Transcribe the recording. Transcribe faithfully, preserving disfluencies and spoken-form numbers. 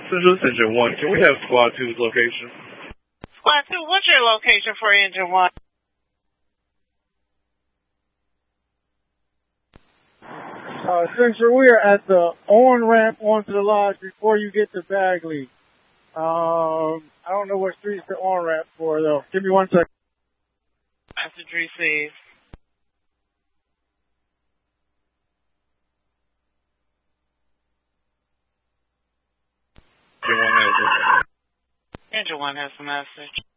Central Engine one, can we have Squad two's location? Squad two, what's your location for Engine one? Uh, Central, we are at the on-ramp onto the lodge before you get to Bagley. Um, I don't know what street's the on-ramp for, though. Give me one second. Message received. Engine one has a message.